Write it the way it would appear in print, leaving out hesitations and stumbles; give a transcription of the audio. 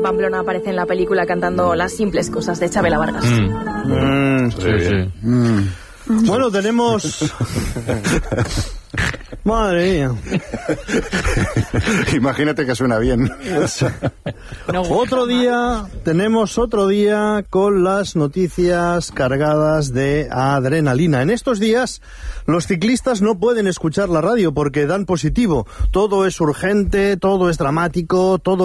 Pamplona aparece en la película cantando Las simples cosas de Chabela Vargas. Bueno, tenemos... Madre mía. Imagínate que suena bien. Tenemos otro día con las noticias cargadas de adrenalina. En estos días los ciclistas no pueden escuchar la radio porque dan positivo. Todo es urgente, todo es dramático, todo